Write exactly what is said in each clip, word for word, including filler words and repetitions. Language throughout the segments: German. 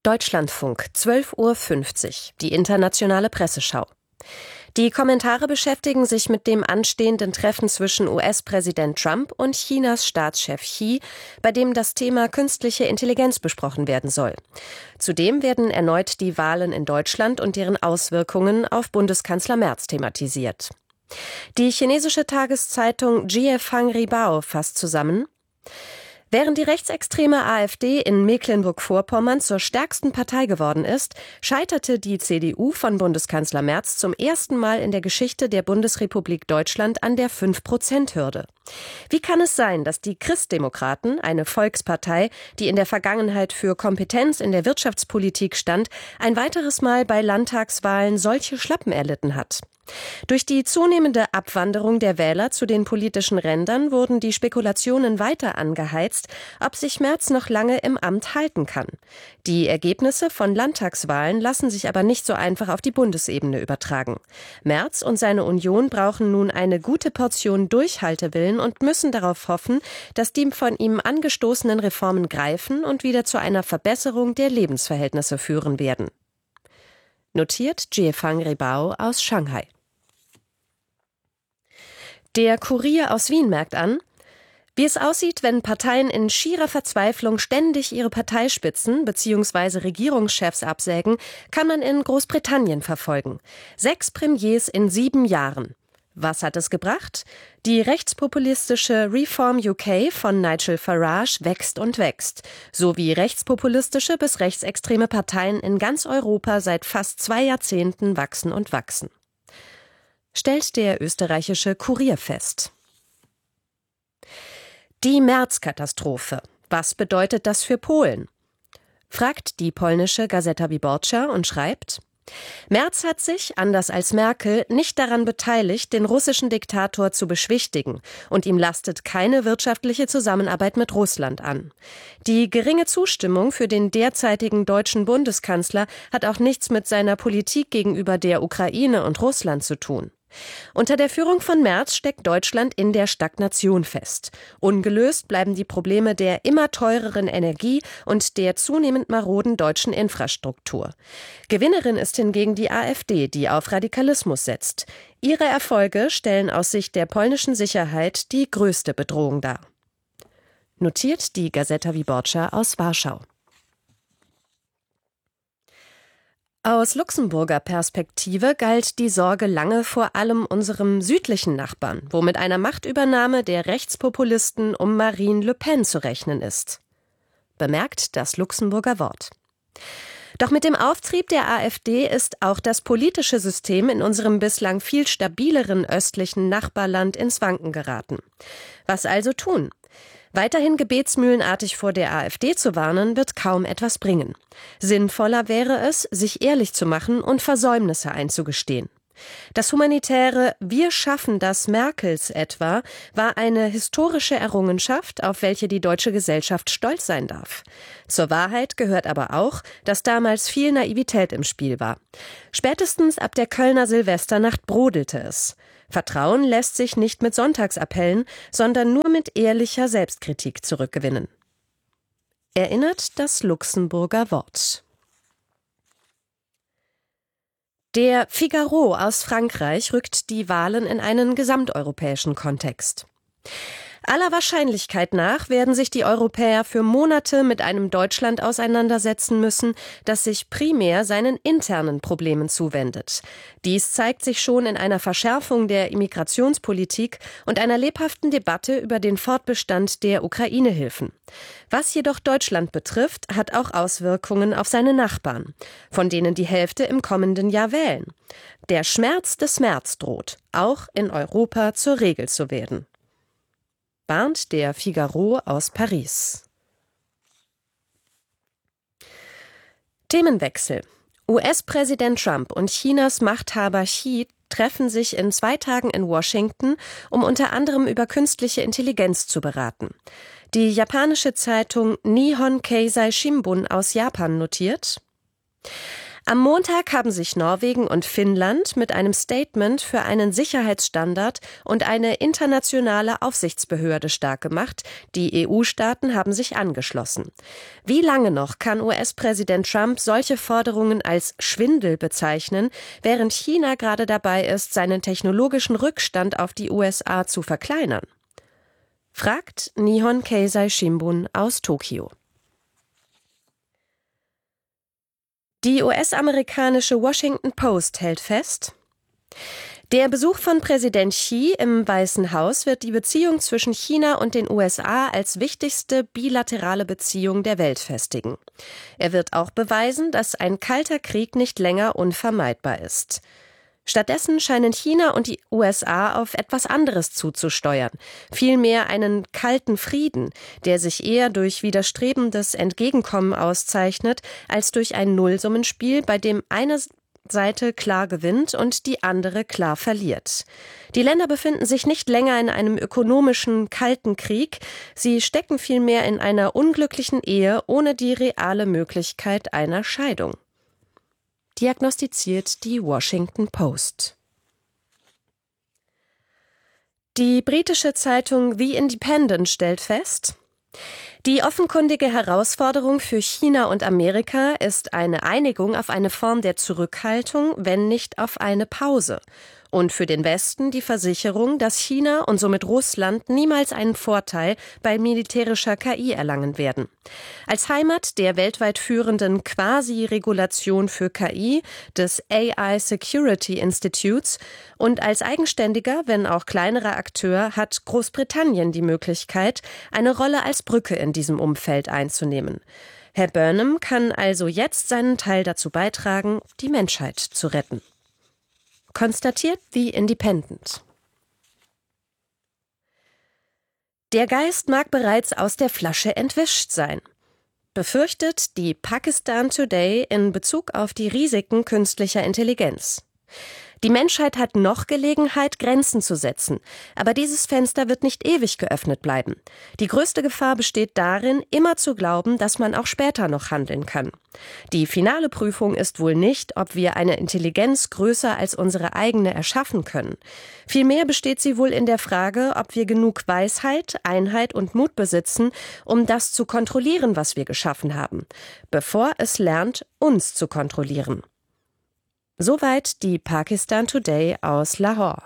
Deutschlandfunk, zwölf Uhr fünfzig, die internationale Presseschau. Die Kommentare beschäftigen sich mit dem anstehenden Treffen zwischen U S-Präsident Trump und Chinas Staatschef Xi, bei dem das Thema künstliche Intelligenz besprochen werden soll. Zudem werden erneut die Wahlen in Deutschland und deren Auswirkungen auf Bundeskanzler Merz thematisiert. Die chinesische Tageszeitung Jiefang Ribao fasst zusammen: Während die rechtsextreme AfD in Mecklenburg-Vorpommern zur stärksten Partei geworden ist, scheiterte die C D U von Bundeskanzler Merz zum ersten Mal in der Geschichte der Bundesrepublik Deutschland an der fünf Prozent Hürde. Wie kann es sein, dass die Christdemokraten, eine Volkspartei, die in der Vergangenheit für Kompetenz in der Wirtschaftspolitik stand, ein weiteres Mal bei Landtagswahlen solche Schlappen erlitten hat? Durch die zunehmende Abwanderung der Wähler zu den politischen Rändern wurden die Spekulationen weiter angeheizt, ob sich Merz noch lange im Amt halten kann. Die Ergebnisse von Landtagswahlen lassen sich aber nicht so einfach auf die Bundesebene übertragen. Merz und seine Union brauchen nun eine gute Portion Durchhaltewillen und müssen darauf hoffen, dass die von ihm angestoßenen Reformen greifen und wieder zu einer Verbesserung der Lebensverhältnisse führen werden. Notiert Jiefang Ribao aus Shanghai. Der Kurier aus Wien merkt an: Wie es aussieht, wenn Parteien in schierer Verzweiflung ständig ihre Parteispitzen bzw. Regierungschefs absägen, kann man in Großbritannien verfolgen. Sechs Premiers in sieben Jahren. Was hat es gebracht? Die rechtspopulistische Reform U K von Nigel Farage wächst und wächst, so wie rechtspopulistische bis rechtsextreme Parteien in ganz Europa seit fast zwei Jahrzehnten wachsen und wachsen. Stellt der österreichische Kurier fest. Die Merz-Katastrophe. Was bedeutet das für Polen? Fragt die polnische Gazeta Wyborcza und schreibt: Merz hat sich, anders als Merkel, nicht daran beteiligt, den russischen Diktator zu beschwichtigen, und ihm lastet keine wirtschaftliche Zusammenarbeit mit Russland an. Die geringe Zustimmung für den derzeitigen deutschen Bundeskanzler hat auch nichts mit seiner Politik gegenüber der Ukraine und Russland zu tun. Unter der Führung von Merz steckt Deutschland in der Stagnation fest. Ungelöst bleiben die Probleme der immer teureren Energie und der zunehmend maroden deutschen Infrastruktur. Gewinnerin ist hingegen die AfD, die auf Radikalismus setzt. Ihre Erfolge stellen aus Sicht der polnischen Sicherheit die größte Bedrohung dar. Notiert die Gazeta Wyborcza aus Warschau. Aus Luxemburger Perspektive galt die Sorge lange vor allem unserem südlichen Nachbarn, wo mit einer Machtübernahme der Rechtspopulisten um Marine Le Pen zu rechnen ist. Bemerkt das Luxemburger Wort. Doch mit dem Auftrieb der AfD ist auch das politische System in unserem bislang viel stabileren östlichen Nachbarland ins Wanken geraten. Was also tun? Weiterhin gebetsmühlenartig vor der AfD zu warnen, wird kaum etwas bringen. Sinnvoller wäre es, sich ehrlich zu machen und Versäumnisse einzugestehen. Das humanitäre „Wir schaffen das" Merkels etwa war eine historische Errungenschaft, auf welche die deutsche Gesellschaft stolz sein darf. Zur Wahrheit gehört aber auch, dass damals viel Naivität im Spiel war. Spätestens ab der Kölner Silvesternacht brodelte es. Vertrauen lässt sich nicht mit Sonntagsappellen, sondern nur mit ehrlicher Selbstkritik zurückgewinnen. Erinnert das Luxemburger Wort. Der Figaro aus Frankreich rückt die Wahlen in einen gesamteuropäischen Kontext. Aller Wahrscheinlichkeit nach werden sich die Europäer für Monate mit einem Deutschland auseinandersetzen müssen, das sich primär seinen internen Problemen zuwendet. Dies zeigt sich schon in einer Verschärfung der Immigrationspolitik und einer lebhaften Debatte über den Fortbestand der Ukraine-Hilfen. Was jedoch Deutschland betrifft, hat auch Auswirkungen auf seine Nachbarn, von denen die Hälfte im kommenden Jahr wählen. Der Schmerz des Merz droht, auch in Europa zur Regel zu werden. Warnt der Figaro aus Paris. Themenwechsel. U S-Präsident Trump und Chinas Machthaber Xi treffen sich in zwei Tagen in Washington, um unter anderem über künstliche Intelligenz zu beraten. Die japanische Zeitung Nihon Keizai Shimbun aus Japan notiert: Am Montag haben sich Norwegen und Finnland mit einem Statement für einen Sicherheitsstandard und eine internationale Aufsichtsbehörde stark gemacht. Die E U-Staaten haben sich angeschlossen. Wie lange noch kann U S-Präsident Trump solche Forderungen als Schwindel bezeichnen, während China gerade dabei ist, seinen technologischen Rückstand auf die U S A zu verkleinern? Fragt Nihon Keizai Shimbun aus Tokio. Die U S-amerikanische Washington Post hält fest: Der Besuch von Präsident Xi im Weißen Haus wird die Beziehung zwischen China und den U S A als wichtigste bilaterale Beziehung der Welt festigen. Er wird auch beweisen, dass ein kalter Krieg nicht länger unvermeidbar ist. Stattdessen scheinen China und die U S A auf etwas anderes zuzusteuern, vielmehr einen kalten Frieden, der sich eher durch widerstrebendes Entgegenkommen auszeichnet, als durch ein Nullsummenspiel, bei dem eine Seite klar gewinnt und die andere klar verliert. Die Länder befinden sich nicht länger in einem ökonomischen kalten Krieg, sie stecken vielmehr in einer unglücklichen Ehe ohne die reale Möglichkeit einer Scheidung. Diagnostiziert die Washington Post. Die britische Zeitung The Independent stellt fest: Die offenkundige Herausforderung für China und Amerika ist eine Einigung auf eine Form der Zurückhaltung, wenn nicht auf eine Pause. Und für den Westen die Versicherung, dass China und somit Russland niemals einen Vorteil bei militärischer K I erlangen werden. Als Heimat der weltweit führenden Quasi-Regulation für K I, des A I Security Institutes, und als eigenständiger, wenn auch kleinerer Akteur hat Großbritannien die Möglichkeit, eine Rolle als Brücke in diesem Umfeld einzunehmen. Herr Burnham kann also jetzt seinen Teil dazu beitragen, die Menschheit zu retten. Konstatiert The Independent. Der Geist mag bereits aus der Flasche entwischt sein, befürchtet die Pakistan Today in Bezug auf die Risiken künstlicher Intelligenz. Die Menschheit hat noch Gelegenheit, Grenzen zu setzen, aber dieses Fenster wird nicht ewig geöffnet bleiben. Die größte Gefahr besteht darin, immer zu glauben, dass man auch später noch handeln kann. Die finale Prüfung ist wohl nicht, ob wir eine Intelligenz größer als unsere eigene erschaffen können. Vielmehr besteht sie wohl in der Frage, ob wir genug Weisheit, Einheit und Mut besitzen, um das zu kontrollieren, was wir geschaffen haben, bevor es lernt, uns zu kontrollieren. Soweit die Pakistan Today aus Lahore.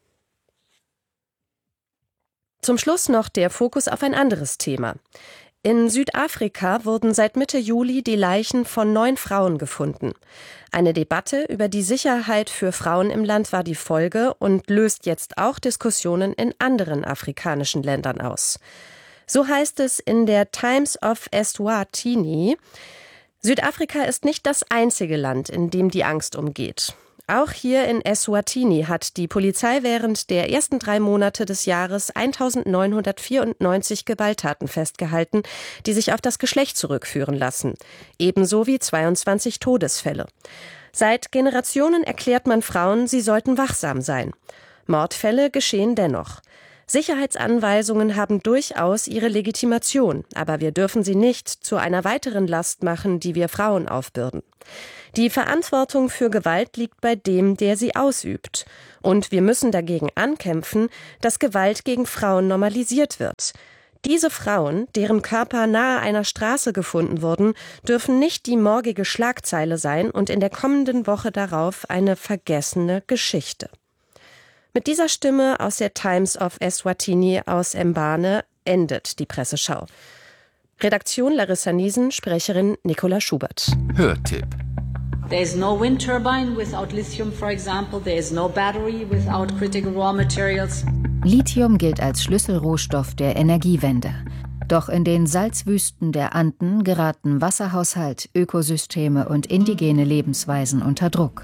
Zum Schluss noch der Fokus auf ein anderes Thema. In Südafrika wurden seit Mitte Juli die Leichen von neun Frauen gefunden. Eine Debatte über die Sicherheit für Frauen im Land war die Folge und löst jetzt auch Diskussionen in anderen afrikanischen Ländern aus. So heißt es in der Times of Eswatini: Südafrika ist nicht das einzige Land, in dem die Angst umgeht. Auch hier in Eswatini hat die Polizei während der ersten drei Monate des Jahres eintausendneunhundertvierundneunzig Gewalttaten festgehalten, die sich auf das Geschlecht zurückführen lassen. Ebenso wie zweiundzwanzig Todesfälle. Seit Generationen erklärt man Frauen, sie sollten wachsam sein. Mordfälle geschehen dennoch. Sicherheitsanweisungen haben durchaus ihre Legitimation, aber wir dürfen sie nicht zu einer weiteren Last machen, die wir Frauen aufbürden. Die Verantwortung für Gewalt liegt bei dem, der sie ausübt. Und wir müssen dagegen ankämpfen, dass Gewalt gegen Frauen normalisiert wird. Diese Frauen, deren Körper nahe einer Straße gefunden wurden, dürfen nicht die morgige Schlagzeile sein und in der kommenden Woche darauf eine vergessene Geschichte. Mit dieser Stimme aus der Times of Eswatini aus Mbane endet die Presseschau. Redaktion Larissa Niesen, Sprecherin Nicola Schubert. Hörtipp. There is no wind turbine without lithium, for example. There is no battery without critical raw materials. Lithium gilt als Schlüsselrohstoff der Energiewende. Doch in den Salzwüsten der Anden geraten Wasserhaushalt, Ökosysteme und indigene Lebensweisen unter Druck.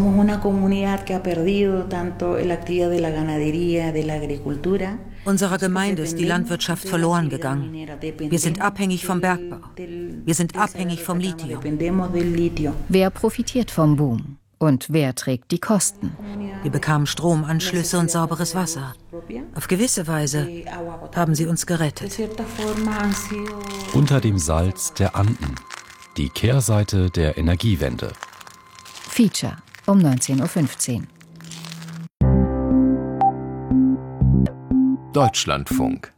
Unserer Gemeinde ist die Landwirtschaft verloren gegangen. Wir sind abhängig vom Bergbau. Wir sind abhängig vom Lithium. Wer profitiert vom Boom? Und wer trägt die Kosten? Wir bekamen Stromanschlüsse und sauberes Wasser. Auf gewisse Weise haben sie uns gerettet. Unter dem Salz der Anden. Die Kehrseite der Energiewende. Feature um neunzehn Uhr fünfzehn. Deutschlandfunk.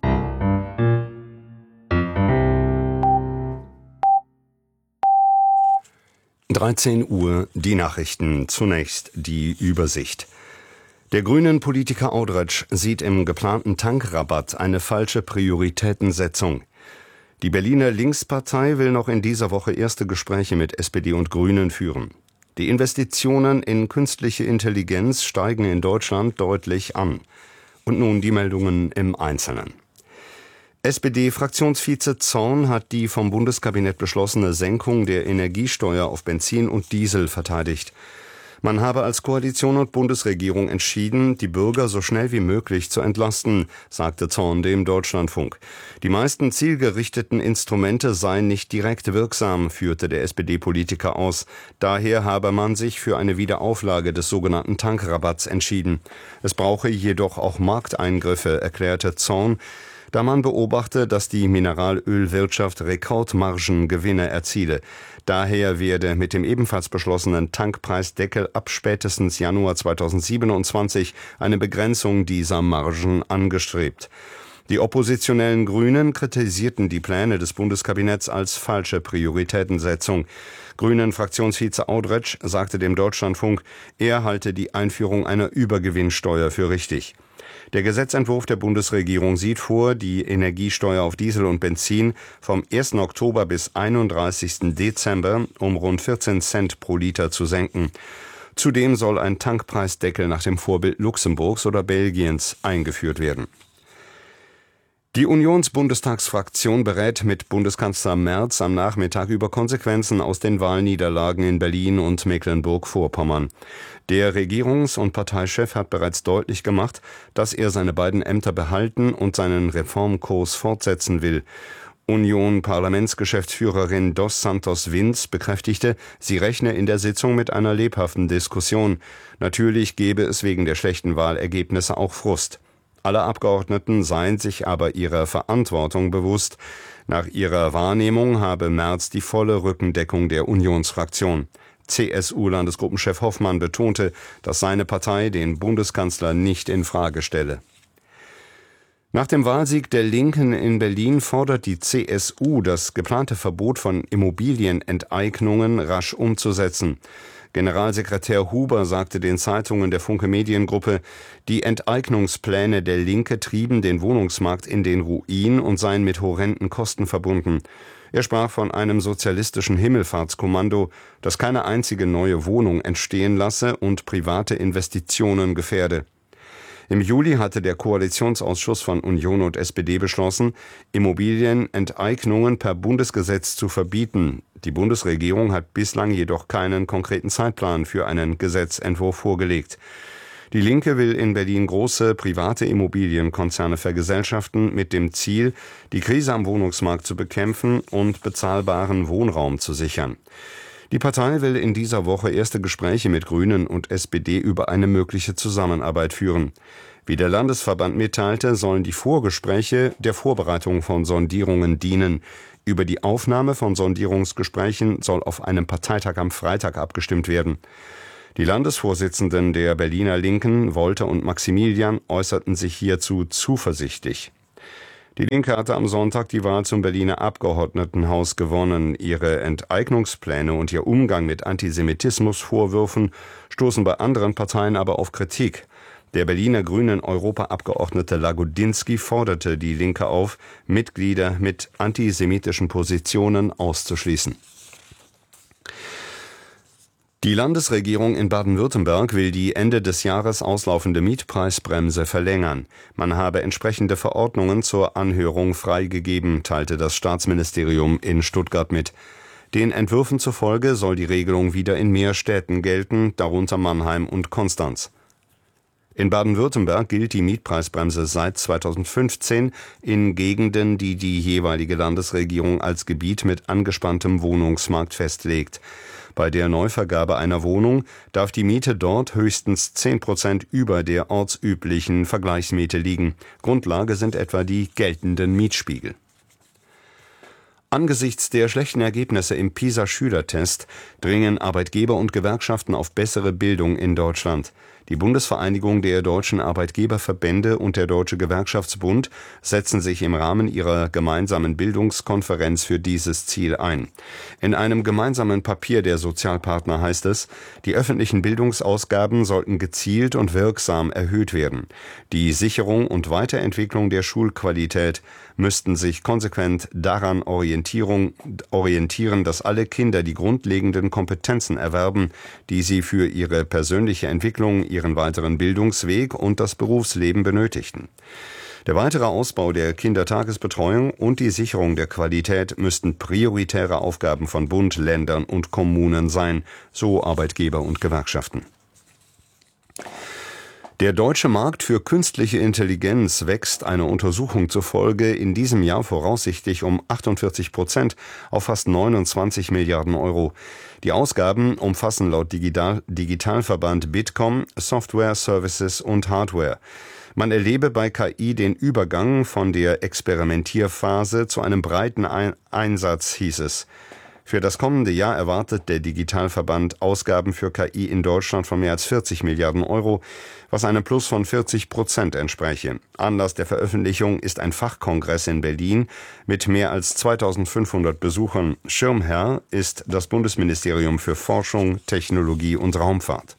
dreizehn Uhr, die Nachrichten. Zunächst die Übersicht. Der Grünen-Politiker Audretsch sieht im geplanten Tankrabatt eine falsche Prioritätensetzung. Die Berliner Linkspartei will noch in dieser Woche erste Gespräche mit S P D und Grünen führen. Die Investitionen in künstliche Intelligenz steigen in Deutschland deutlich an. Und nun die Meldungen im Einzelnen. S P D-Fraktionsvize Zorn hat die vom Bundeskabinett beschlossene Senkung der Energiesteuer auf Benzin und Diesel verteidigt. Man habe als Koalition und Bundesregierung entschieden, die Bürger so schnell wie möglich zu entlasten, sagte Zorn dem Deutschlandfunk. Die meisten zielgerichteten Instrumente seien nicht direkt wirksam, führte der S P D-Politiker aus. Daher habe man sich für eine Wiederauflage des sogenannten Tankrabatts entschieden. Es brauche jedoch auch Markteingriffe, erklärte Zorn, da man beobachte, dass die Mineralölwirtschaft Rekordmargengewinne erziele. Daher werde mit dem ebenfalls beschlossenen Tankpreisdeckel ab spätestens Januar zweitausendsiebenundzwanzig eine Begrenzung dieser Margen angestrebt. Die oppositionellen Grünen kritisierten die Pläne des Bundeskabinetts als falsche Prioritätensetzung. Grünen-Fraktionsvize Audretsch sagte dem Deutschlandfunk, er halte die Einführung einer Übergewinnsteuer für richtig. Der Gesetzentwurf der Bundesregierung sieht vor, die Energiesteuer auf Diesel und Benzin vom ersten Oktober bis einunddreißigsten Dezember um rund vierzehn Cent pro Liter zu senken. Zudem soll ein Tankpreisdeckel nach dem Vorbild Luxemburgs oder Belgiens eingeführt werden. Die Unionsbundestagsfraktion berät mit Bundeskanzler Merz am Nachmittag über Konsequenzen aus den Wahlniederlagen in Berlin und Mecklenburg-Vorpommern. Der Regierungs- und Parteichef hat bereits deutlich gemacht, dass er seine beiden Ämter behalten und seinen Reformkurs fortsetzen will. Union-Parlamentsgeschäftsführerin Dos Santos Vinz bekräftigte, sie rechne in der Sitzung mit einer lebhaften Diskussion. Natürlich gebe es wegen der schlechten Wahlergebnisse auch Frust. Alle Abgeordneten seien sich aber ihrer Verantwortung bewusst. Nach ihrer Wahrnehmung habe Merz die volle Rückendeckung der Unionsfraktion. C S U-Landesgruppenchef Hoffmann betonte, dass seine Partei den Bundeskanzler nicht in Frage stelle. Nach dem Wahlsieg der Linken in Berlin fordert die C S U, das geplante Verbot von Immobilienenteignungen rasch umzusetzen. Generalsekretär Huber sagte den Zeitungen der Funke Mediengruppe, die Enteignungspläne der Linke trieben den Wohnungsmarkt in den Ruin und seien mit horrenden Kosten verbunden. Er sprach von einem sozialistischen Himmelfahrtskommando, das keine einzige neue Wohnung entstehen lasse und private Investitionen gefährde. Im Juli hatte der Koalitionsausschuss von Union und S P D beschlossen, Immobilienenteignungen per Bundesgesetz zu verbieten. Die Bundesregierung hat bislang jedoch keinen konkreten Zeitplan für einen Gesetzentwurf vorgelegt. Die Linke will in Berlin große private Immobilienkonzerne vergesellschaften mit dem Ziel, die Krise am Wohnungsmarkt zu bekämpfen und bezahlbaren Wohnraum zu sichern. Die Partei will in dieser Woche erste Gespräche mit Grünen und S P D über eine mögliche Zusammenarbeit führen. Wie der Landesverband mitteilte, sollen die Vorgespräche der Vorbereitung von Sondierungen dienen. Über die Aufnahme von Sondierungsgesprächen soll auf einem Parteitag am Freitag abgestimmt werden. Die Landesvorsitzenden der Berliner Linken, Wolter und Maximilian, äußerten sich hierzu zuversichtlich. Die Linke hatte am Sonntag die Wahl zum Berliner Abgeordnetenhaus gewonnen. Ihre Enteignungspläne und ihr Umgang mit Antisemitismusvorwürfen stoßen bei anderen Parteien aber auf Kritik. Der Berliner Grünen Europaabgeordnete Lagodinsky forderte die Linke auf, Mitglieder mit antisemitischen Positionen auszuschließen. Die Landesregierung in Baden-Württemberg will die Ende des Jahres auslaufende Mietpreisbremse verlängern. Man habe entsprechende Verordnungen zur Anhörung freigegeben, teilte das Staatsministerium in Stuttgart mit. Den Entwürfen zufolge soll die Regelung wieder in mehr Städten gelten, darunter Mannheim und Konstanz. In Baden-Württemberg gilt die Mietpreisbremse seit zweitausendfünfzehn in Gegenden, die die jeweilige Landesregierung als Gebiet mit angespanntem Wohnungsmarkt festlegt. Bei der Neuvergabe einer Wohnung darf die Miete dort höchstens zehn Prozent über der ortsüblichen Vergleichsmiete liegen. Grundlage sind etwa die geltenden Mietspiegel. Angesichts der schlechten Ergebnisse im PISA-Schülertest dringen Arbeitgeber und Gewerkschaften auf bessere Bildung in Deutschland. Die Bundesvereinigung der deutschen Arbeitgeberverbände und der Deutsche Gewerkschaftsbund setzen sich im Rahmen ihrer gemeinsamen Bildungskonferenz für dieses Ziel ein. In einem gemeinsamen Papier der Sozialpartner heißt es, die öffentlichen Bildungsausgaben sollten gezielt und wirksam erhöht werden. Die Sicherung und Weiterentwicklung der Schulqualität müssten sich konsequent daran orientieren, dass alle Kinder die grundlegenden Kompetenzen erwerben, die sie für ihre persönliche Entwicklung, ihren weiteren Bildungsweg und das Berufsleben benötigten. Der weitere Ausbau der Kindertagesbetreuung und die Sicherung der Qualität müssten prioritäre Aufgaben von Bund, Ländern und Kommunen sein, so Arbeitgeber und Gewerkschaften. Der deutsche Markt für künstliche Intelligenz wächst einer Untersuchung zufolge in diesem Jahr voraussichtlich um achtundvierzig Prozent auf fast neunundzwanzig Milliarden Euro. Die Ausgaben umfassen laut Digital- Digitalverband Bitkom Software, Services und Hardware. Man erlebe bei K I den Übergang von der Experimentierphase zu einem breiten Ein- Einsatz, hieß es. Für das kommende Jahr erwartet der Digitalverband Ausgaben für K I in Deutschland von mehr als vierzig Milliarden Euro, was einem Plus von vierzig Prozent entspräche. Anlass der Veröffentlichung ist ein Fachkongress in Berlin mit mehr als zweitausendfünfhundert Besuchern. Schirmherr ist das Bundesministerium für Forschung, Technologie und Raumfahrt.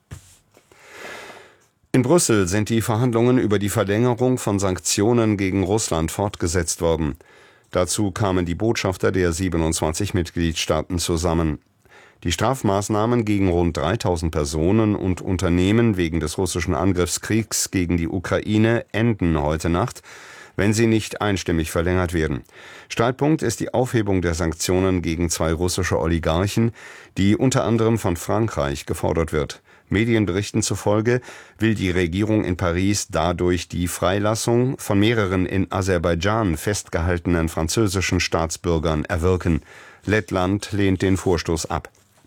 In Brüssel sind die Verhandlungen über die Verlängerung von Sanktionen gegen Russland fortgesetzt worden. Dazu kamen die Botschafter der siebenundzwanzig Mitgliedstaaten zusammen. Die Strafmaßnahmen gegen rund dreitausend Personen und Unternehmen wegen des russischen Angriffskriegs gegen die Ukraine enden heute Nacht, wenn sie nicht einstimmig verlängert werden. Streitpunkt ist die Aufhebung der Sanktionen gegen zwei russische Oligarchen, die unter anderem von Frankreich gefordert wird. Medienberichten zufolge will die Regierung in Paris dadurch die Freilassung von mehreren in Aserbaidschan festgehaltenen französischen Staatsbürgern erwirken. Lettland lehnt den Vorstoß ab.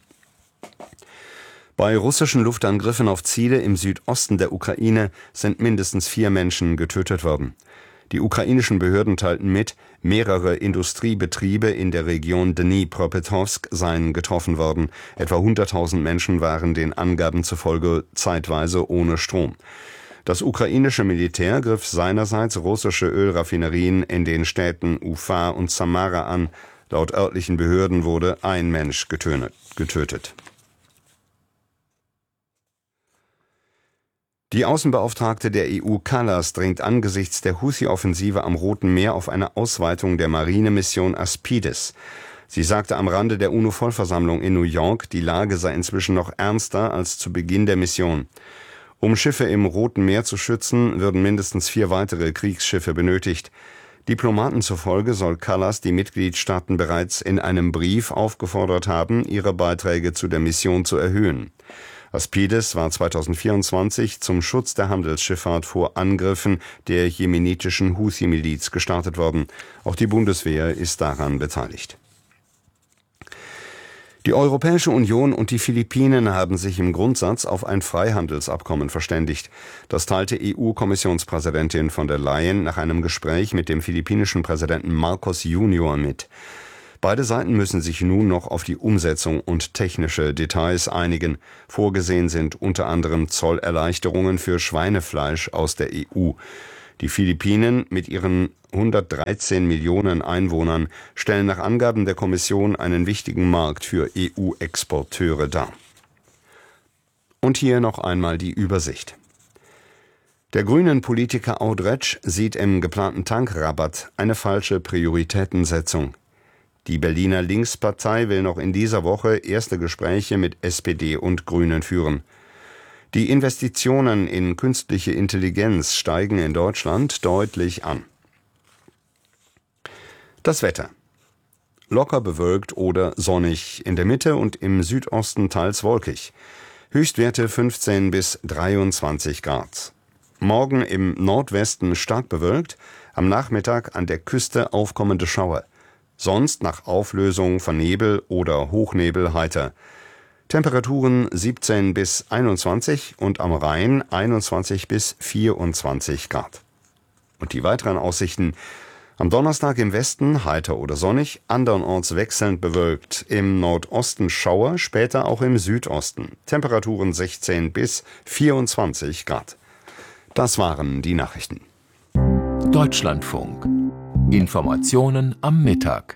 Bei russischen Luftangriffen auf Ziele im Südosten der Ukraine sind mindestens vier Menschen getötet worden. Die ukrainischen Behörden teilten mit, mehrere Industriebetriebe in der Region Dnipropetrovsk seien getroffen worden. Etwa hunderttausend Menschen waren den Angaben zufolge zeitweise ohne Strom. Das ukrainische Militär griff seinerseits russische Ölraffinerien in den Städten Ufa und Samara an. Laut örtlichen Behörden wurde ein Mensch getötet. Die Außenbeauftragte der E U Kallas dringt angesichts der Houthi-Offensive am Roten Meer auf eine Ausweitung der Marinemission Aspides. Sie sagte am Rande der UNO-Vollversammlung in New York, die Lage sei inzwischen noch ernster als zu Beginn der Mission. Um Schiffe im Roten Meer zu schützen, würden mindestens vier weitere Kriegsschiffe benötigt. Diplomaten zufolge soll Kallas die Mitgliedstaaten bereits in einem Brief aufgefordert haben, ihre Beiträge zu der Mission zu erhöhen. Aspides war zweitausendvierundzwanzig zum Schutz der Handelsschifffahrt vor Angriffen der jemenitischen Houthi-Miliz gestartet worden. Auch die Bundeswehr ist daran beteiligt. Die Europäische Union und die Philippinen haben sich im Grundsatz auf ein Freihandelsabkommen verständigt. Das teilte E U-Kommissionspräsidentin von der Leyen nach einem Gespräch mit dem philippinischen Präsidenten Marcos Junior mit. Beide Seiten müssen sich nun noch auf die Umsetzung und technische Details einigen. Vorgesehen sind unter anderem Zollerleichterungen für Schweinefleisch aus der E U. Die Philippinen mit ihren hundertdreizehn Millionen Einwohnern stellen nach Angaben der Kommission einen wichtigen Markt für E U-Exporteure dar. Und hier noch einmal die Übersicht. Der grünen Politiker Audretsch sieht im geplanten Tankrabatt eine falsche Prioritätensetzung. Die Berliner Linkspartei will noch in dieser Woche erste Gespräche mit S P D und Grünen führen. Die Investitionen in künstliche Intelligenz steigen in Deutschland deutlich an. Das Wetter. Locker bewölkt oder sonnig, in der Mitte und im Südosten teils wolkig. Höchstwerte fünfzehn bis dreiundzwanzig Grad. Morgen im Nordwesten stark bewölkt, am Nachmittag an der Küste aufkommende Schauer. Sonst nach Auflösung von Nebel oder Hochnebel heiter. Temperaturen siebzehn bis einundzwanzig und am Rhein einundzwanzig bis vierundzwanzig Grad. Und die weiteren Aussichten: Am Donnerstag im Westen heiter oder sonnig, andernorts wechselnd bewölkt, im Nordosten Schauer, später auch im Südosten. Temperaturen sechzehn bis vierundzwanzig Grad. Das waren die Nachrichten. Deutschlandfunk. Informationen am Mittag.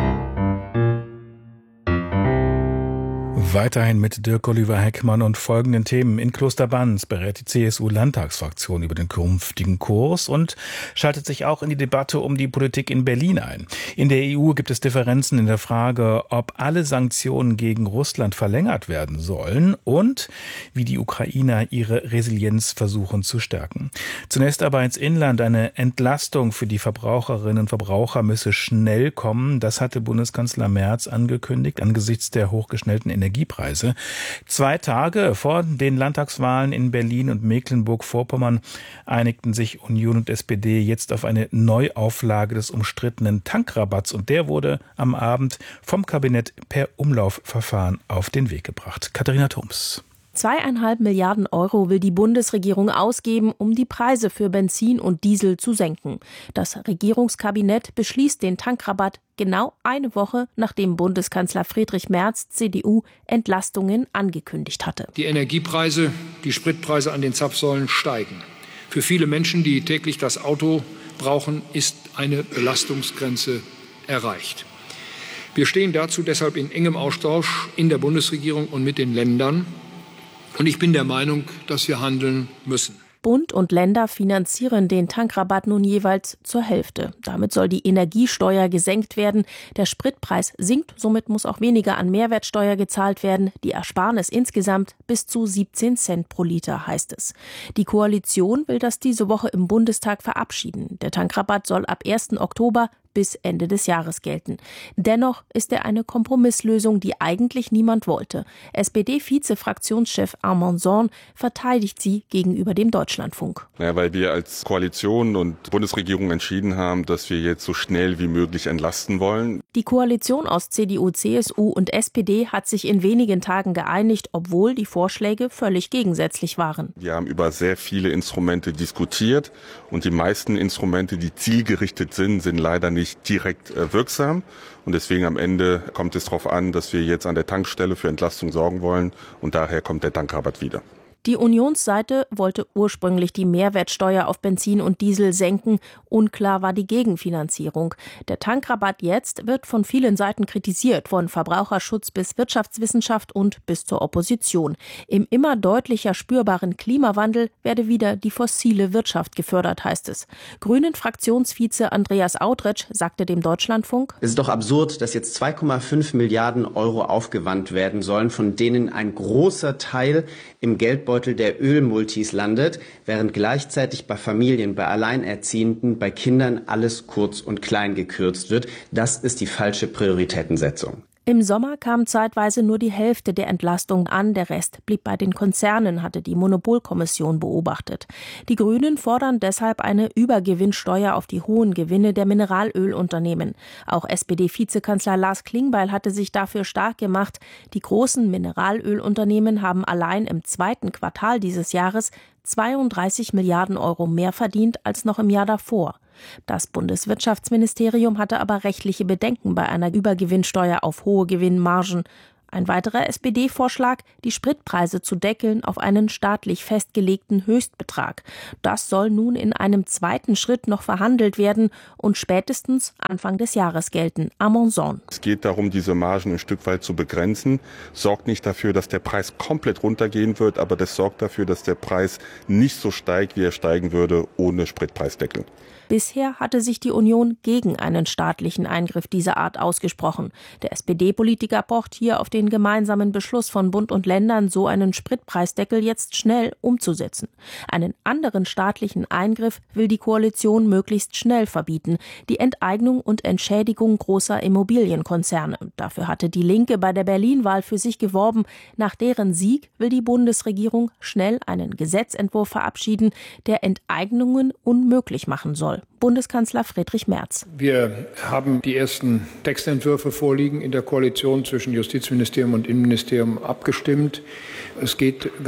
Weiterhin mit Dirk-Oliver Heckmann und folgenden Themen. In Klosterbanz berät die C S U-Landtagsfraktion über den künftigen Kurs und schaltet sich auch in die Debatte um die Politik in Berlin ein. In der E U gibt es Differenzen in der Frage, ob alle Sanktionen gegen Russland verlängert werden sollen und wie die Ukrainer ihre Resilienz versuchen zu stärken. Zunächst aber ins Inland. Eine Entlastung für die Verbraucherinnen und Verbraucher müsse schnell kommen. Das hatte Bundeskanzler Merz angekündigt angesichts der hochgeschnellten Energie Preise. Zwei Tage vor den Landtagswahlen in Berlin und Mecklenburg-Vorpommern einigten sich Union und S P D jetzt auf eine Neuauflage des umstrittenen Tankrabatts und der wurde am Abend vom Kabinett per Umlaufverfahren auf den Weg gebracht. Katharina Thoms. Zweieinhalb Milliarden Euro will die Bundesregierung ausgeben, um die Preise für Benzin und Diesel zu senken. Das Regierungskabinett beschließt den Tankrabatt genau eine Woche, nachdem Bundeskanzler Friedrich Merz, C D U, Entlastungen angekündigt hatte. Die Energiepreise, die Spritpreise an den Zapfsäulen steigen. Für viele Menschen, die täglich das Auto brauchen, ist eine Belastungsgrenze erreicht. Wir stehen dazu deshalb in engem Austausch in der Bundesregierung und mit den Ländern. Und ich bin der Meinung, dass wir handeln müssen. Bund und Länder finanzieren den Tankrabatt nun jeweils zur Hälfte. Damit soll die Energiesteuer gesenkt werden. Der Spritpreis sinkt, somit muss auch weniger an Mehrwertsteuer gezahlt werden. Die Ersparnis insgesamt bis zu siebzehn Cent pro Liter, heißt es. Die Koalition will das diese Woche im Bundestag verabschieden. Der Tankrabatt soll ab ersten Oktober bis Ende des Jahres gelten. Dennoch ist er eine Kompromisslösung, die eigentlich niemand wollte. S P D-Vize-Fraktionschef Armand Zorn verteidigt sie gegenüber dem Deutschlandfunk. Ja, weil wir als Koalition und Bundesregierung entschieden haben, dass wir jetzt so schnell wie möglich entlasten wollen. Die Koalition aus C D U, C S U und S P D hat sich in wenigen Tagen geeinigt, obwohl die Vorschläge völlig gegensätzlich waren. Wir haben über sehr viele Instrumente diskutiert und die meisten Instrumente, die zielgerichtet sind, sind leider nicht nicht direkt äh, wirksam. Und deswegen am Ende kommt es darauf an, dass wir jetzt an der Tankstelle für Entlastung sorgen wollen. Und daher kommt der Tankrabatt wieder. Die Unionsseite wollte ursprünglich die Mehrwertsteuer auf Benzin und Diesel senken. Unklar war die Gegenfinanzierung. Der Tankrabatt jetzt wird von vielen Seiten kritisiert, von Verbraucherschutz bis Wirtschaftswissenschaft und bis zur Opposition. Im immer deutlicher spürbaren Klimawandel werde wieder die fossile Wirtschaft gefördert, heißt es. Grünen-Fraktionsvize Andreas Autretsch sagte dem Deutschlandfunk: Es ist doch absurd, dass jetzt zwei Komma fünf Milliarden Euro aufgewandt werden sollen, von denen ein großer Teil im Geldbeutel der Ölmultis landet, während gleichzeitig bei Familien, bei Alleinerziehenden, bei Kindern alles kurz und klein gekürzt wird. Das ist die falsche Prioritätensetzung. Im Sommer kam zeitweise nur die Hälfte der Entlastung an, der Rest blieb bei den Konzernen, hatte die Monopolkommission beobachtet. Die Grünen fordern deshalb eine Übergewinnsteuer auf die hohen Gewinne der Mineralölunternehmen. Auch S P D-Vizekanzler Lars Klingbeil hatte sich dafür stark gemacht. Die großen Mineralölunternehmen haben allein im zweiten Quartal dieses Jahres zweiunddreißig Milliarden Euro mehr verdient als noch im Jahr davor. Das Bundeswirtschaftsministerium hatte aber rechtliche Bedenken bei einer Übergewinnsteuer auf hohe Gewinnmargen. Ein weiterer S P D-Vorschlag, die Spritpreise zu deckeln auf einen staatlich festgelegten Höchstbetrag. Das soll nun in einem zweiten Schritt noch verhandelt werden und spätestens Anfang des Jahres gelten. Armand Zorn. Es geht darum, diese Margen ein Stück weit zu begrenzen. Sorgt nicht dafür, dass der Preis komplett runtergehen wird, aber das sorgt dafür, dass der Preis nicht so steigt, wie er steigen würde ohne Spritpreisdeckel. Bisher hatte sich die Union gegen einen staatlichen Eingriff dieser Art ausgesprochen. Der S P D-Politiker pocht hier auf den gemeinsamen Beschluss von Bund und Ländern, so einen Spritpreisdeckel jetzt schnell umzusetzen. Einen anderen staatlichen Eingriff will die Koalition möglichst schnell verbieten: die Enteignung und Entschädigung großer Immobilienkonzerne. Dafür hatte die Linke bei der Berlin-Wahl für sich geworben. Nach deren Sieg will die Bundesregierung schnell einen Gesetzentwurf verabschieden, der Enteignungen unmöglich machen soll. Bundeskanzler Friedrich Merz. Wir haben die ersten Textentwürfe vorliegen, in der Koalition zwischen Justizministerium und Innenministerium abgestimmt. Es geht gar nicht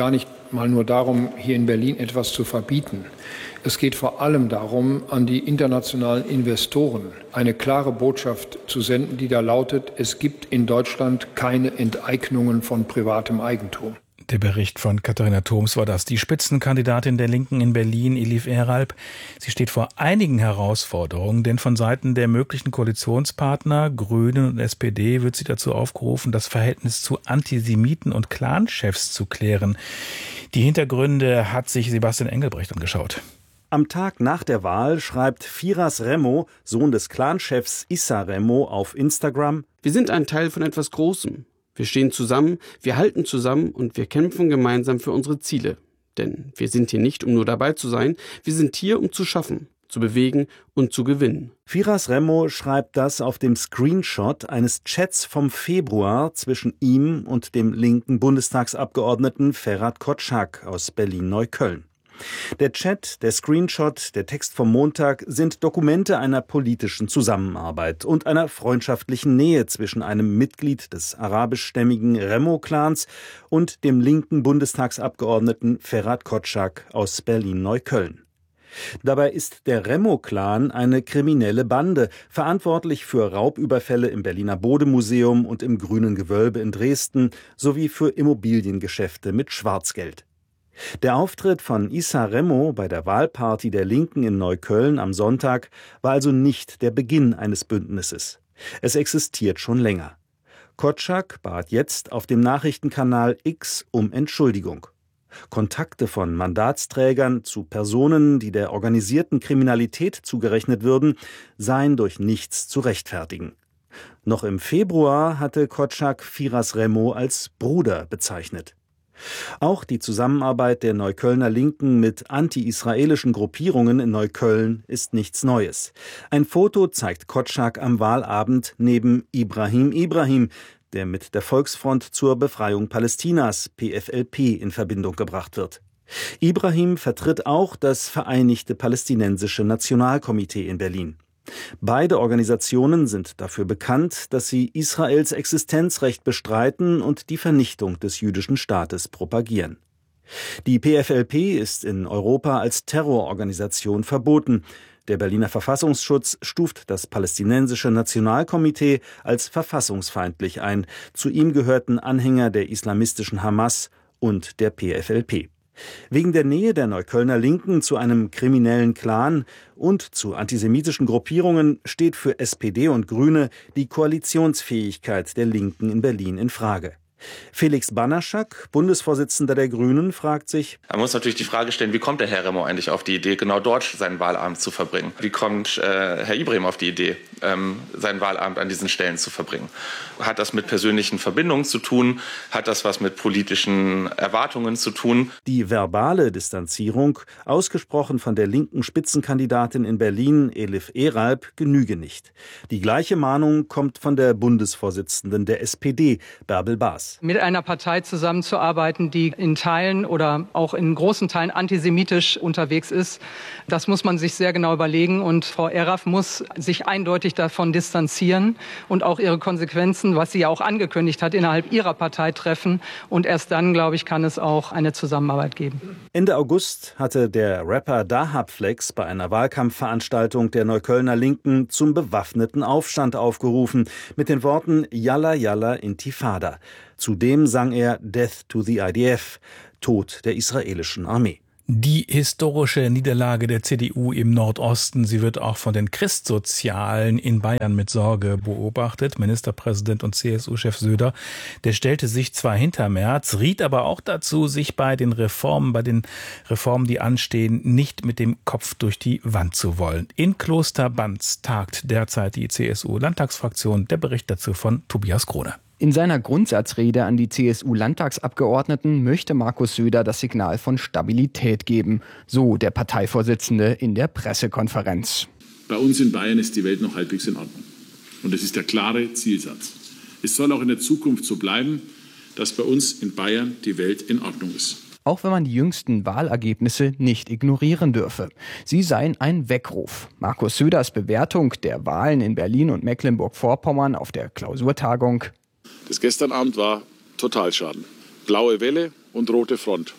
mal nur darum, hier in Berlin etwas zu verbieten. Es geht vor allem darum, an die internationalen Investoren eine klare Botschaft zu senden, die da lautet, es gibt in Deutschland keine Enteignungen von privatem Eigentum. Der Bericht von Katharina Thoms war das. Die Spitzenkandidatin der Linken in Berlin, Elif Eralp, sie steht vor einigen Herausforderungen, denn von Seiten der möglichen Koalitionspartner Grünen und S P D wird sie dazu aufgerufen, das Verhältnis zu Antisemiten und Clanchefs zu klären. Die Hintergründe hat sich Sebastian Engelbrecht angeschaut. Am Tag nach der Wahl schreibt Firas Remo, Sohn des Clanchefs Issa Remo, auf Instagram: Wir sind ein Teil von etwas Großem. Wir stehen zusammen, wir halten zusammen und wir kämpfen gemeinsam für unsere Ziele. Denn wir sind hier nicht, um nur dabei zu sein, wir sind hier, um zu schaffen, zu bewegen und zu gewinnen. Firas Remo schreibt das auf dem Screenshot eines Chats vom Februar zwischen ihm und dem linken Bundestagsabgeordneten Ferhat Kotschak aus Berlin-Neukölln. Der Chat, der Screenshot, der Text vom Montag sind Dokumente einer politischen Zusammenarbeit und einer freundschaftlichen Nähe zwischen einem Mitglied des arabischstämmigen Remo-Clans und dem linken Bundestagsabgeordneten Ferhat Kotschak aus Berlin-Neukölln. Dabei ist der Remo-Clan eine kriminelle Bande, verantwortlich für Raubüberfälle im Berliner Bode-Museum und im Grünen Gewölbe in Dresden sowie für Immobiliengeschäfte mit Schwarzgeld. Der Auftritt von Issa Remo bei der Wahlparty der Linken in Neukölln am Sonntag war also nicht der Beginn eines Bündnisses. Es existiert schon länger. Kotschak bat jetzt auf dem Nachrichtenkanal X um Entschuldigung. Kontakte von Mandatsträgern zu Personen, die der organisierten Kriminalität zugerechnet würden, seien durch nichts zu rechtfertigen. Noch im Februar hatte Kotschak Firas Remo als Bruder bezeichnet. Auch die Zusammenarbeit der Neuköllner Linken mit anti-israelischen Gruppierungen in Neukölln ist nichts Neues. Ein Foto zeigt Kotschak am Wahlabend neben Ibrahim Ibrahim, der mit der Volksfront zur Befreiung Palästinas, P F L P, in Verbindung gebracht wird. Ibrahim vertritt auch das Vereinigte Palästinensische Nationalkomitee in Berlin. Beide Organisationen sind dafür bekannt, dass sie Israels Existenzrecht bestreiten und die Vernichtung des jüdischen Staates propagieren. Die P F L P ist in Europa als Terrororganisation verboten. Der Berliner Verfassungsschutz stuft das Palästinensische Nationalkomitee als verfassungsfeindlich ein. Zu ihm gehörten Anhänger der islamistischen Hamas und der P F L P. Wegen der Nähe der Neuköllner Linken zu einem kriminellen Clan und zu antisemitischen Gruppierungen steht für S P D und Grüne die Koalitionsfähigkeit der Linken in Berlin in Frage. Felix Banaschak, Bundesvorsitzender der Grünen, fragt sich: Man muss natürlich die Frage stellen, wie kommt der Herr Remo eigentlich auf die Idee, genau dort seinen Wahlabend zu verbringen? Wie kommt äh, Herr Ibrahim auf die Idee, ähm, seinen Wahlabend an diesen Stellen zu verbringen? Hat das mit persönlichen Verbindungen zu tun? Hat das was mit politischen Erwartungen zu tun? Die verbale Distanzierung, ausgesprochen von der linken Spitzenkandidatin in Berlin, Elif Eralp, genüge nicht. Die gleiche Mahnung kommt von der Bundesvorsitzenden der S P D, Bärbel Baas. Mit einer Partei zusammenzuarbeiten, die in Teilen oder auch in großen Teilen antisemitisch unterwegs ist, das muss man sich sehr genau überlegen. Und Frau Eralp muss sich eindeutig davon distanzieren und auch ihre Konsequenzen, was sie ja auch angekündigt hat, innerhalb ihrer Partei treffen. Und erst dann, glaube ich, kann es auch eine Zusammenarbeit geben. Ende August hatte der Rapper Dahab Flex bei einer Wahlkampfveranstaltung der Neuköllner Linken zum bewaffneten Aufstand aufgerufen, mit den Worten Yalla Yalla Intifada. Zudem sang er Death to the I D F, Tod der israelischen Armee. Die historische Niederlage der C D U im Nordosten, sie wird auch von den Christsozialen in Bayern mit Sorge beobachtet. Ministerpräsident und C S U-Chef Söder, der stellte sich zwar hinter Merz, riet aber auch dazu, sich bei den Reformen, bei den Reformen, die anstehen, nicht mit dem Kopf durch die Wand zu wollen. In Klosterbanz tagt derzeit die C S U-Landtagsfraktion. Der Bericht dazu von Tobias Krone. In seiner Grundsatzrede an die C S U-Landtagsabgeordneten möchte Markus Söder das Signal von Stabilität geben, so der Parteivorsitzende in der Pressekonferenz. Bei uns in Bayern ist die Welt noch halbwegs in Ordnung. Und es ist der klare Zielsatz. Es soll auch in der Zukunft so bleiben, dass bei uns in Bayern die Welt in Ordnung ist. Auch wenn man die jüngsten Wahlergebnisse nicht ignorieren dürfe. Sie seien ein Weckruf. Markus Söders Bewertung der Wahlen in Berlin und Mecklenburg-Vorpommern auf der Klausurtagung: Das gestern Abend war Totalschaden. Blaue Welle und rote Front.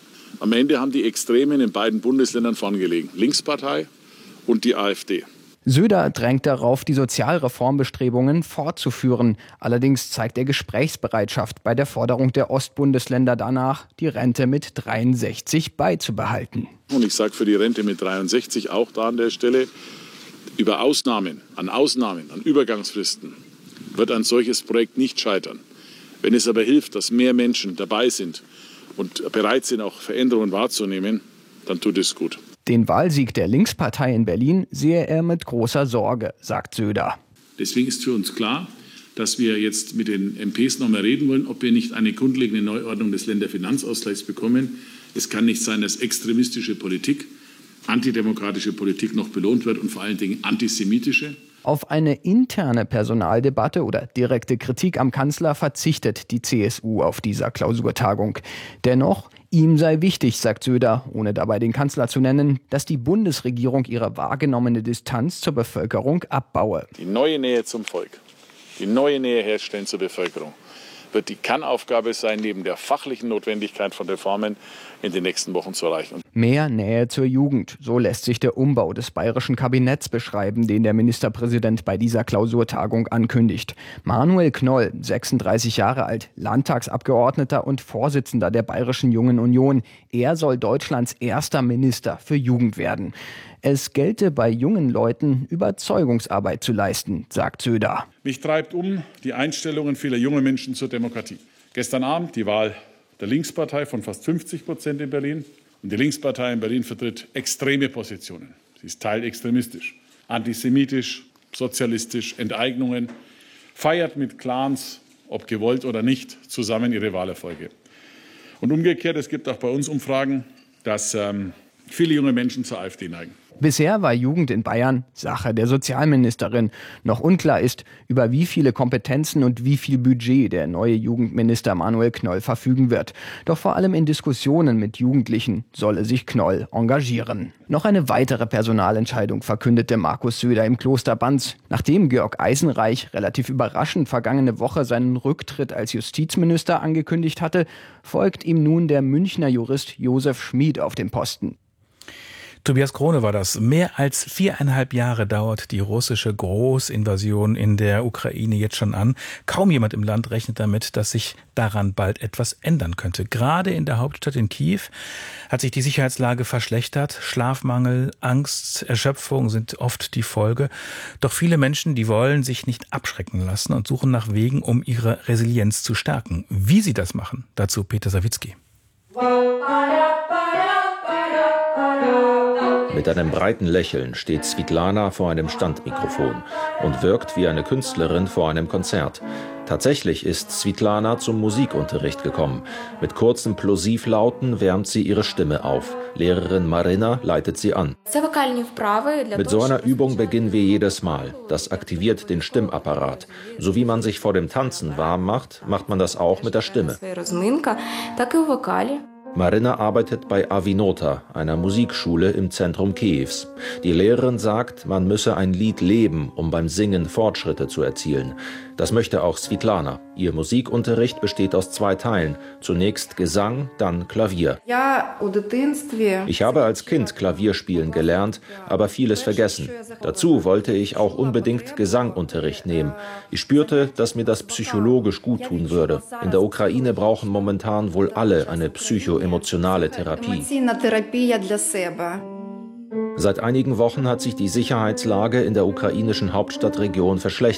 Am Ende haben die Extremen in beiden Bundesländern vorn gelegen. Linkspartei und die AfD. Söder drängt darauf, die Sozialreformbestrebungen fortzuführen. Allerdings zeigt er Gesprächsbereitschaft bei der Forderung der Ostbundesländer danach, die Rente mit dreiundsechzig beizubehalten. Und ich sage für die Rente mit dreiundsechzig auch da an der Stelle, über Ausnahmen, an Ausnahmen, an Übergangsfristen wird ein solches Projekt nicht scheitern. Wenn es aber hilft, dass mehr Menschen dabei sind und bereit sind, auch Veränderungen wahrzunehmen, dann tut es gut. Den Wahlsieg der Linkspartei in Berlin sehe er mit großer Sorge, sagt Söder. Deswegen ist für uns klar, dass wir jetzt mit den M Ps noch mal reden wollen, ob wir nicht eine grundlegende Neuordnung des Länderfinanzausgleichs bekommen. Es kann nicht sein, dass extremistische Politik, antidemokratische Politik noch belohnt wird und vor allen Dingen antisemitische. Auf eine interne Personaldebatte oder direkte Kritik am Kanzler verzichtet die C S U auf dieser Klausurtagung. Dennoch, ihm sei wichtig, sagt Söder, ohne dabei den Kanzler zu nennen, dass die Bundesregierung ihre wahrgenommene Distanz zur Bevölkerung abbaue. Die neue Nähe zum Volk, die neue Nähe herstellen zur Bevölkerung, wird die Kernaufgabe sein, neben der fachlichen Notwendigkeit von Reformen in den nächsten Wochen zu erreichen. Mehr Nähe zur Jugend, so lässt sich der Umbau des bayerischen Kabinetts beschreiben, den der Ministerpräsident bei dieser Klausurtagung ankündigt. Manuel Knoll, sechsunddreißig Jahre alt, Landtagsabgeordneter und Vorsitzender der Bayerischen Jungen Union. Er soll Deutschlands erster Minister für Jugend werden. Es gelte bei jungen Leuten, Überzeugungsarbeit zu leisten, sagt Söder. Mich treibt um die Einstellungen vieler junger Menschen zur Demokratie. Gestern Abend die Wahl der Linkspartei von fast fünfzig Prozent in Berlin. Und die Linkspartei in Berlin vertritt extreme Positionen. Sie ist teilextremistisch, antisemitisch, sozialistisch, Enteignungen, feiert mit Clans, ob gewollt oder nicht, zusammen ihre Wahlerfolge. Und umgekehrt, es gibt auch bei uns Umfragen, dass ähm, viele junge Menschen zur AfD neigen. Bisher war Jugend in Bayern Sache der Sozialministerin. Noch unklar ist, über wie viele Kompetenzen und wie viel Budget der neue Jugendminister Manuel Knoll verfügen wird. Doch vor allem in Diskussionen mit Jugendlichen solle sich Knoll engagieren. Noch eine weitere Personalentscheidung verkündete Markus Söder im Kloster Banz. Nachdem Georg Eisenreich relativ überraschend vergangene Woche seinen Rücktritt als Justizminister angekündigt hatte, folgt ihm nun der Münchner Jurist Josef Schmid auf dem Posten. Tobias Krone war das. Mehr als viereinhalb Jahre dauert die russische Großinvasion in der Ukraine jetzt schon an. Kaum jemand im Land rechnet damit, dass sich daran bald etwas ändern könnte. Gerade in der Hauptstadt in Kiew hat sich die Sicherheitslage verschlechtert. Schlafmangel, Angst, Erschöpfung sind oft die Folge. Doch viele Menschen, die wollen sich nicht abschrecken lassen und suchen nach Wegen, um ihre Resilienz zu stärken. Wie sie das machen, dazu Peter Sawicki. Mit einem breiten Lächeln steht Svitlana vor einem Standmikrofon und wirkt wie eine Künstlerin vor einem Konzert. Tatsächlich ist Svitlana zum Musikunterricht gekommen. Mit kurzen Plosivlauten wärmt sie ihre Stimme auf. Lehrerin Marina leitet sie an. Mit so einer Übung beginnen wir jedes Mal. Das aktiviert den Stimmapparat. So wie man sich vor dem Tanzen warm macht, macht man das auch mit der Stimme. Marina arbeitet bei Avinota, einer Musikschule im Zentrum Kiews. Die Lehrerin sagt, man müsse ein Lied leben, um beim Singen Fortschritte zu erzielen. Das möchte auch Svitlana. Ihr Musikunterricht besteht aus zwei Teilen. Zunächst Gesang, dann Klavier. Ich habe als Kind Klavierspielen gelernt, aber vieles vergessen. Dazu wollte ich auch unbedingt Gesangunterricht nehmen. Ich spürte, dass mir das psychologisch gut tun würde. In der Ukraine brauchen momentan wohl alle eine psychoemotionale Therapie. Seit einigen Wochen hat sich die Sicherheitslage in der ukrainischen Hauptstadtregion verschlechtert.